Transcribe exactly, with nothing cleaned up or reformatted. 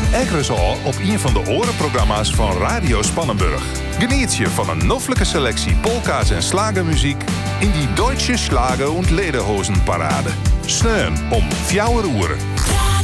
Ekkeres al op een van de orenprogramma's van Radio Spannenburg. Geniet je van een noffelijke selectie polka's en slagermuziek in die Deutsche Schlager- und Lederhosenparade. Sneun om fjouwer oeren.